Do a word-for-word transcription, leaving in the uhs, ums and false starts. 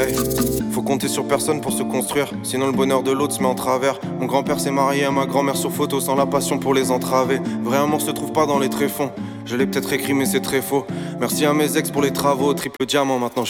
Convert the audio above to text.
Hey, faut compter sur personne pour se construire, sinon le bonheur de l'autre se met en travers. Mon grand-père s'est marié à ma grand-mère sur photo sans la passion pour les entraver. Vrai amour se trouve pas dans les tréfonds, je l'ai peut-être écrit mais c'est très faux. Merci à mes ex pour les travaux, triple diamant, maintenant je